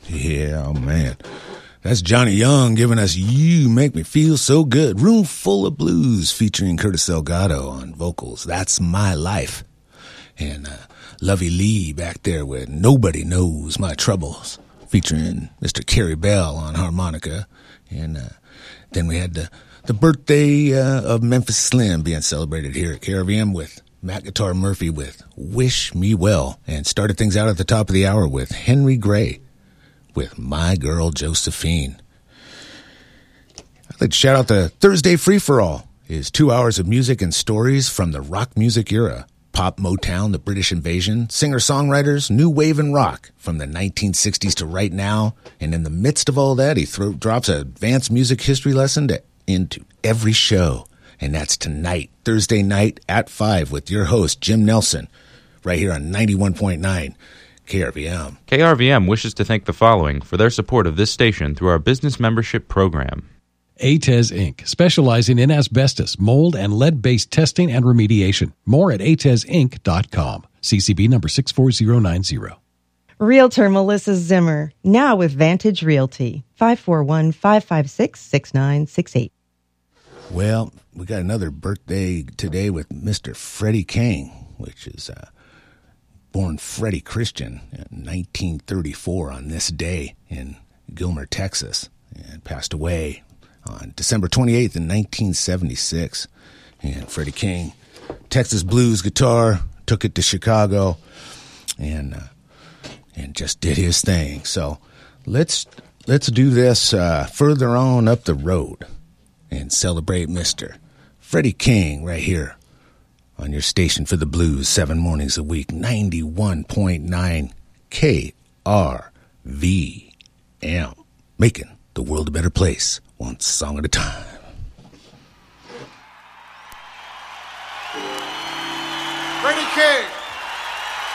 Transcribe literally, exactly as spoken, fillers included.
Yeah, oh man. That's Johnny Young giving us You Make Me Feel So Good. Room Full of Blues featuring Curtis Delgado on vocals. That's My Life. And uh, Lovey Lee back there with Nobody Knows My Troubles featuring Mister Kerry Bell on harmonica. And uh, then we had the, the birthday uh, of Memphis Slim being celebrated here at K R V M with Matt Guitar Murphy with Wish Me Well. And started things out at the top of the hour with Henry Gray with My Girl Josephine. I'd like to shout out the Thursday Free For All. Is two hours of music and stories from the rock music era. Pop, Motown, the British Invasion, singer-songwriters, new wave and rock from the nineteen sixties to right now. And in the midst of all that, he throw, drops an advanced music history lesson to, into every show. And that's tonight, Thursday night at five with your host, Jim Nelson, right here on ninety-one point nine. K R V M. K R V M wishes to thank the following for their support of this station through our business membership program. A T E S Incorporated, specializing in asbestos, mold, and lead-based testing and remediation. More at A T E S Inc dot com. C C B number six four zero nine zero. Realtor Melissa Zimmer, now with Vantage Realty, five four one, five five six, six nine six eight. Well, we got another birthday today with Mister Freddie King, which is... Uh, born Freddie Christian in nineteen thirty-four on this day in Gilmer, Texas, and passed away on December twenty-eighth in nineteen seventy-six. And Freddie King, Texas blues guitar, took it to Chicago and uh, and just did his thing. So let's let's do this uh, further on up the road and celebrate Mister Freddie King right here on your station for the blues, seven mornings a week, ninety-one point nine K R V M, making the world a better place, one song at a time. Freddie King.